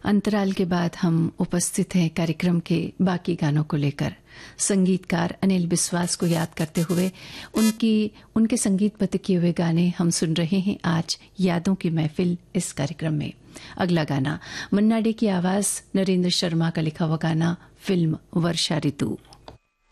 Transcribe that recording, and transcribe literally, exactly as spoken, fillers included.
अंतराल के बाद हम उपस्थित हैं कार्यक्रम के बाकी गानों को लेकर। संगीतकार अनिल बिस्वास को याद करते हुए उनकी उनके संगीतबद्ध किए हुए गाने हम सुन रहे हैं आज यादों की महफिल इस कार्यक्रम में। अगला गाना मन्ना डे की आवाज, नरेंद्र शर्मा का लिखा हुआ गाना, फिल्म वर्षा ऋतु।